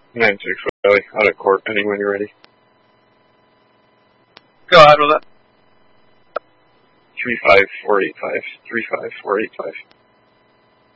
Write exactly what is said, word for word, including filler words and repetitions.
nine six Wiley, out of court, pending when you're ready. Go ahead with it. three five four eight five, three five four eight five.